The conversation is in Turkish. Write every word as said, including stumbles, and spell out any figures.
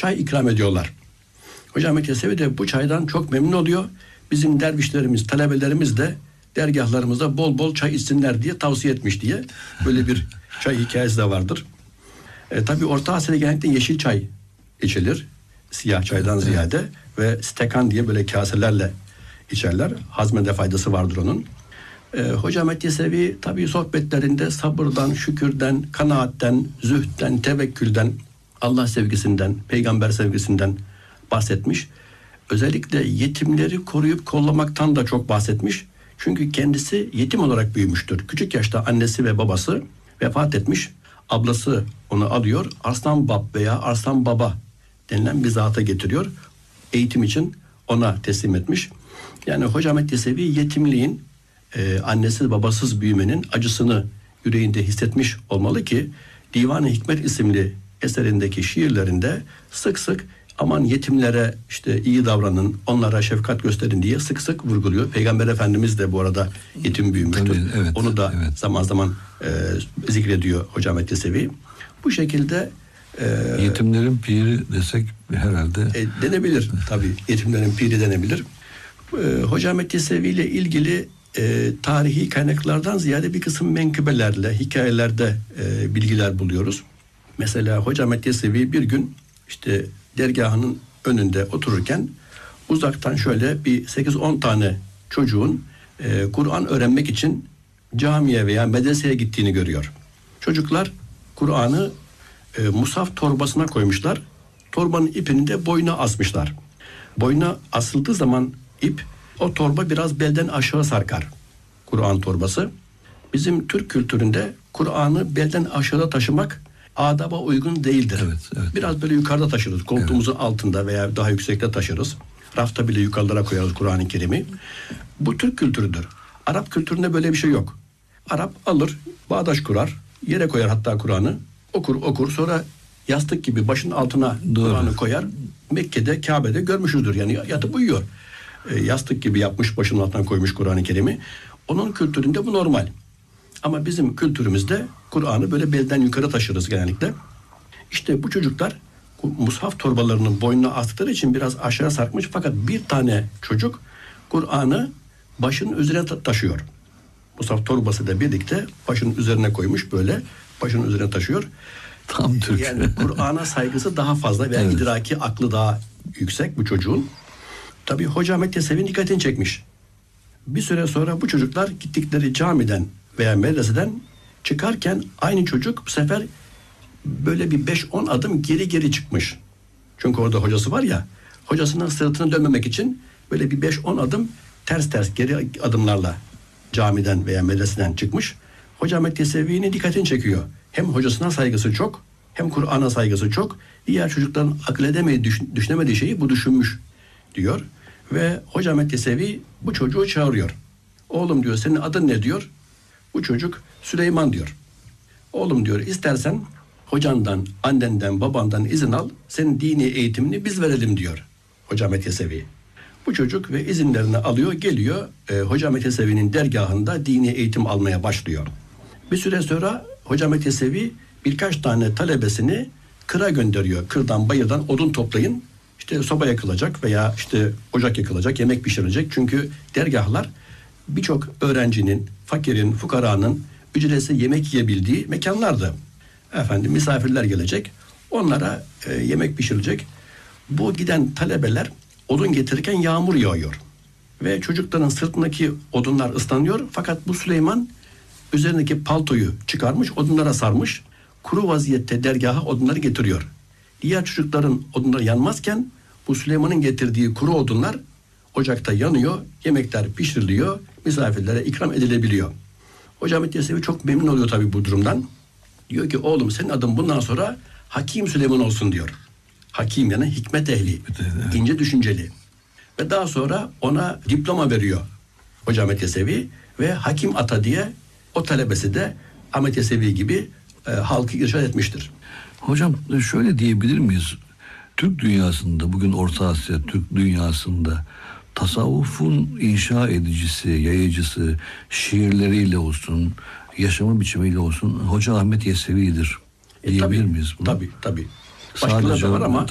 çay ikram ediyorlar. Hoca Ahmet Yesevi de bu çaydan çok memnun oluyor. Bizim dervişlerimiz, talebelerimiz de dergahlarımızda bol bol çay içsinler diye tavsiye etmiş diye böyle bir çay hikayesi de vardır. E, tabii Orta Asya'da genellikle yeşil çay içilir. Siyah çaydan evet, ziyade ve stekan diye böyle kaselerle içerler. Hazmede faydası vardır onun. E, Hoca Ahmet Yesevi tabii sohbetlerinde sabırdan, şükürden, kanaatten, zühtten, tevekkülden, Allah sevgisinden, peygamber sevgisinden bahsetmiş. Özellikle yetimleri koruyup kollamaktan da çok bahsetmiş. Çünkü kendisi yetim olarak büyümüştür. Küçük yaşta annesi ve babası vefat etmiş. Ablası onu alıyor. Arslan Bab veya Arslan Baba denilen bir zata getiriyor. Eğitim için ona teslim etmiş. Yani Hoca Ahmet Yesevi yetimliğin, e, annesiz babasız büyümenin acısını yüreğinde hissetmiş olmalı ki Divan-ı Hikmet isimli eserindeki şiirlerinde sık sık aman yetimlere işte iyi davranın, onlara şefkat gösterin diye sık sık vurguluyor. Peygamber Efendimiz de bu arada yetim büyümüştür. Tabii, evet, onu da evet, zaman zaman e, zikrediyor Hoca Ahmet Yesevi. Bu şekilde e, yetimlerin piri desek herhalde. E, denebilir tabii. Yetimlerin piri denebilir. E, Hoca Ahmet Yesevi ile ilgili e, tarihi kaynaklardan ziyade bir kısım menkıbelerle, hikayelerde e, bilgiler buluyoruz. Mesela Hoca Ahmet Yesevi bir gün işte dergahının önünde otururken uzaktan şöyle bir sekiz on tane çocuğun e, Kur'an öğrenmek için camiye veya medreseye gittiğini görüyor. Çocuklar Kur'an'ı e, musaf torbasına koymuşlar. Torbanın ipini de boyuna asmışlar. Boyuna asıldığı zaman ip, o torba biraz belden aşağı sarkar. Kur'an torbası. Bizim Türk kültüründe Kur'an'ı belden aşağıda taşımak adaba uygun değildir. Evet, evet. Biraz böyle yukarıda taşırız. Koltuğumuzun evet, altında veya daha yüksekte taşırız. Rafta bile yukarılara koyarız Kur'an-ı Kerim'i. Bu Türk kültürüdür. Arap kültüründe böyle bir şey yok. Arap alır, bağdaş kurar, yere koyar hatta Kur'an'ı. Okur okur sonra yastık gibi başın altına Kur'an'ı koyar. Mekke'de, Kabe'de görmüşüzdür. Yani yatıp uyuyor. E, yastık gibi yapmış, başının altına koymuş Kur'an-ı Kerim'i. Onun kültüründe bu normal. Ama bizim kültürümüzde Kur'an'ı böyle belden yukarı taşırız genellikle. İşte bu çocuklar mushaf torbalarının boynuna astıkları için biraz aşağı sarkmış. Fakat bir tane çocuk Kur'an'ı başının üzerine ta- taşıyor. Mushaf torbası da birlikte başının üzerine koymuş, böyle başının üzerine taşıyor. Tam Türk. Yani Kur'an'a saygısı daha fazla veya evet, idraki aklı daha yüksek bu çocuğun. Tabii Hoca Ahmet Yesevi'nin dikkatini çekmiş. Bir süre sonra bu çocuklar gittikleri camiden veya medreseden çıkarken aynı çocuk bu sefer böyle bir beş on adım geri geri çıkmış. Çünkü orada hocası var ya, hocasının sırtını dönmemek için böyle bir beş on adım ters ters geri adımlarla camiden veya medreseden çıkmış. Hoca Ahmet Yesevi'nin dikkatini çekiyor. Hem hocasına saygısı çok, hem Kur'an'a saygısı çok. Diğer çocukların akıl edemediği, düşün, düşünemediği şeyi bu düşünmüş diyor. Ve Hoca Ahmet Yesevi bu çocuğu çağırıyor. Oğlum diyor, senin adın ne diyor? Bu çocuk Süleyman diyor. Oğlum diyor, istersen hocandan, annenden, babandan izin al. Senin dini eğitimini biz verelim diyor Hoca Ahmet Yesevi. Bu çocuk ve izinlerini alıyor, geliyor. E, Hoca Ahmet Yesevi'nin dergahında dini eğitim almaya başlıyor. Bir süre sonra Hoca Ahmet Yesevi birkaç tane talebesini kıra gönderiyor. Kırdan, bayırdan odun toplayın. İşte soba yakılacak veya işte ocak yakılacak, yemek pişirilecek. Çünkü dergahlar birçok öğrencinin, fakirin, fukaranın ücretsiz yemek yiyebildiği mekanlardı. Efendim misafirler gelecek, onlara e, yemek pişirilecek. Bu giden talebeler odun getirirken yağmur yağıyor. Ve çocukların sırtındaki odunlar ıslanıyor. Fakat bu Süleyman üzerindeki paltoyu çıkarmış, odunlara sarmış. Kuru vaziyette dergaha odunları getiriyor. Diğer çocukların odunları yanmazken bu Süleyman'ın getirdiği kuru odunlar ocakta yanıyor, yemekler pişiriliyor, misafirlere ikram edilebiliyor. Hoca Ahmet Yesevi çok memnun oluyor tabii bu durumdan. Diyor ki oğlum senin adın bundan sonra Hakim Süleyman olsun diyor. Hakim yani hikmet ehli, evet, ince düşünceli. Ve daha sonra ona diploma veriyor Hoca Ahmet Yesevi ve Hakim Ata diye o talebesi de Ahmet Yesevi gibi e, halkı irşad etmiştir. Hocam şöyle diyebilir miyiz? Türk dünyasında, bugün Orta Asya, Türk dünyasında tasavvufun inşa edicisi, yayıcısı, şiirleriyle olsun, yaşama biçimiyle olsun Hoca Ahmet Yesevi'dir diyebilir e, tabii, miyiz bunu? Tabii tabii. Başkaları da var ama